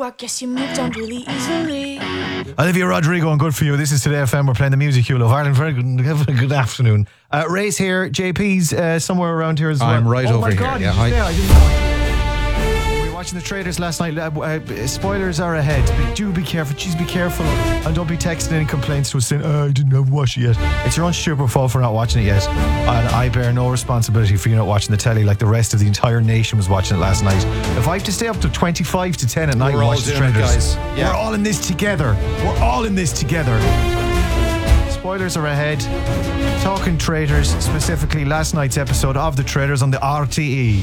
I guess you moved on really easily. Olivia Rodrigo and Good For You. This is Today FM. We're playing the music you love. Ireland, very good afternoon. Ray's here. JP's somewhere around here as well. I'm right over here. here. Yeah, Hi. I didn't know. We were watching the Traders last night. Spoilers are ahead. Do be careful. Jeez, be careful. And don't be texting any complaints to us saying, I didn't have watched it yet. It's your own stupid fault for not watching it yet. And I bear no responsibility for you not watching the telly like the rest of the entire nation was watching it last night. If I have to stay up to 25 to 10 at night and watch the Traders, guys. Yeah. We're all in this together. We're all in this together. Spoilers are ahead. Talking Traders, specifically last night's episode of the Traders on the RTE.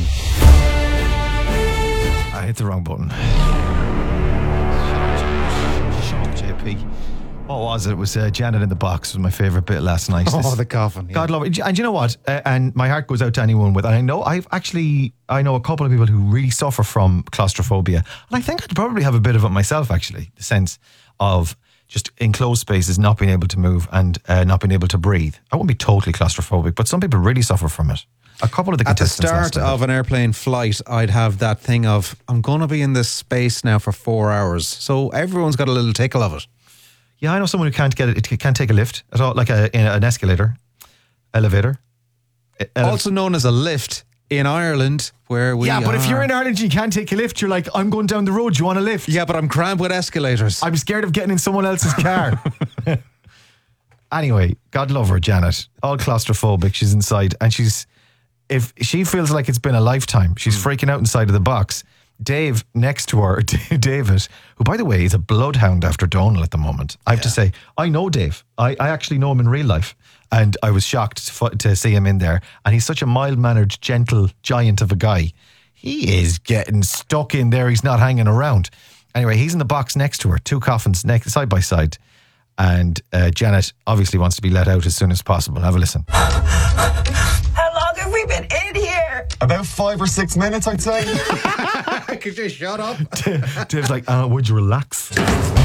I hit the wrong button. Shut up, JP. What was it? It was Janet in the Box was my favourite bit last night. Oh, the coffin. Yeah. God love it. And you know what? And my heart goes out to anyone with. And I know a couple of people who really suffer from claustrophobia. And I think I'd probably have a bit of it myself, actually. The sense of just enclosed spaces, not being able to move and not being able to breathe. I won't be totally claustrophobic, but some people really suffer from it. A couple of the contestants At the start of an airplane flight, I'd have that thing of, I'm going to be in this space now for 4 hours. So everyone's got a little tickle of it. Yeah, I know someone who can't take a lift at all, like an elevator. Also known as a lift in Ireland, where we but if you're in Ireland and you can't take a lift, you're like, I'm going down the road, do you want a lift? Yeah, but I'm cramped with escalators. I'm scared of getting in someone else's car. Anyway, God love her, Janet. All claustrophobic, she's inside. And if she feels like it's been a lifetime, she's freaking out inside of the box. Dave next to her, David, who by the way is a bloodhound after Donal at the moment. I have to say, I know Dave. I actually know him in real life. And I was shocked to see him in there. And he's such a mild-mannered, gentle giant of a guy. He is getting stuck in there. He's not hanging around. Anyway, he's in the box next to her, two coffins side by side. And Janet obviously wants to be let out as soon as possible. Have a listen. How long have we been in here? About 5 or 6 minutes, I'd say. Could you shut up? Dave's like, would you relax?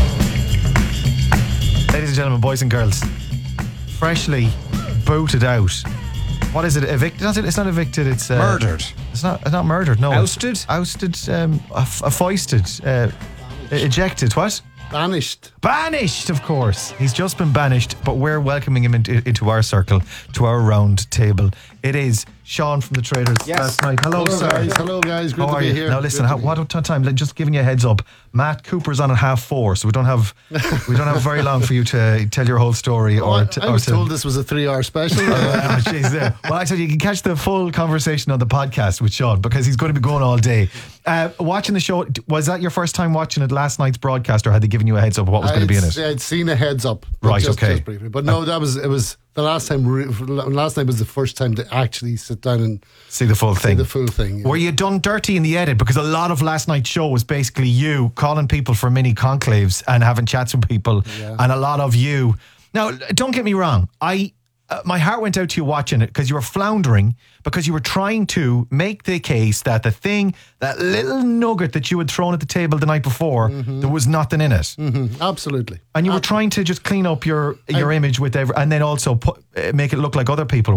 Ladies and gentlemen, boys and girls, freshly booted out. What is it? Evicted? It's not evicted. It's Murdered. It's not murdered. No. Ousted. Ousted. Foisted. Ejected. What? Banished, of course. He's just been banished, but we're welcoming him into our circle, to our round table. It is Sean from the Traders last night. Hello, sir. Guys. Hello, guys. Good to be here. Now, listen. What time? Just giving you a heads up. Matt Cooper's on at 4:30, so we don't have very long for you to tell your whole story. I was told this was a 3-hour special. Well, I said you can catch the full conversation on the podcast with Sean because he's going to be going all day. Watching the show, was that your first time watching it last night's broadcast, or had they given you a heads up of what was going to be in it? I'd seen a heads up. Right, just briefly. But no, it was the last time. Last night was the first time to actually sit down and see the full thing. Yeah. Were you done dirty in the edit? Because a lot of last night's show was basically you calling people for mini conclaves and having chats with people, and a lot of you. Now, don't get me wrong. My heart went out to you watching it because you were floundering, because you were trying to make the case that that little nugget that you had thrown at the table the night before, there was nothing in it. Absolutely. And you were trying to just clean up your image with and then also make it look like other people